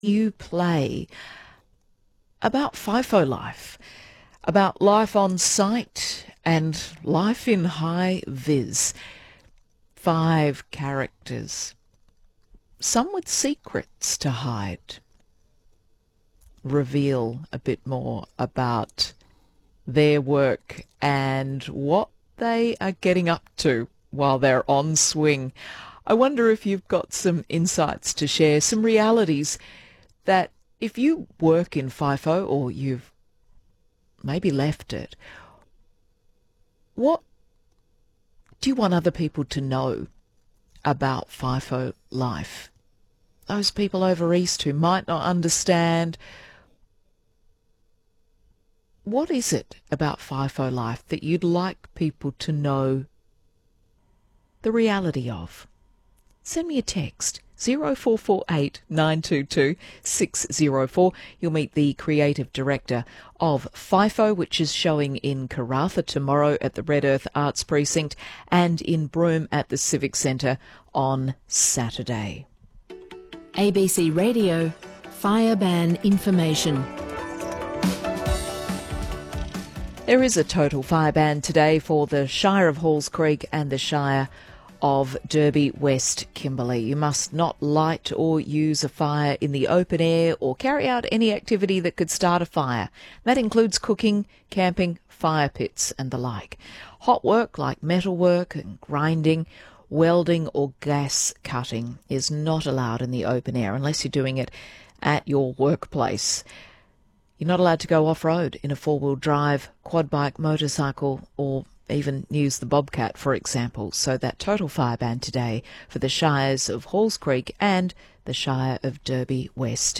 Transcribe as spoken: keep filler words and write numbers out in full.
you play about FIFO life, about life on site and life in high vis. Five characters, some with secrets to hide. Reveal a bit more about their work and what they are getting up to while they're on swing. I wonder if you've got some insights to share, some realities that if you work in FIFO or you've maybe left it, what do you want other people to know about FIFO life? Those people over east who might not understand. What is it about FIFO life that you'd like people to know the reality of? Send me a text, zero four four eight nine two two six zero four. You'll meet the creative director of FIFO, which is showing in Karratha tomorrow at the Red Earth Arts Precinct and in Broome at the Civic Centre on Saturday. A B C Radio, fire ban information. There is a total fire ban today for the Shire of Halls Creek and the Shire of Derby West Kimberley. You must not light or use a fire in the open air or carry out any activity that could start a fire. That includes cooking, camping, fire pits and the like. Hot work like metal work and grinding, welding or gas cutting is not allowed in the open air unless you're doing it at your workplace. You're not allowed to go off-road in a four-wheel drive, quad bike, motorcycle or even use the Bobcat, for example. So that total fire ban today for the Shires of Halls Creek and the Shire of Derby West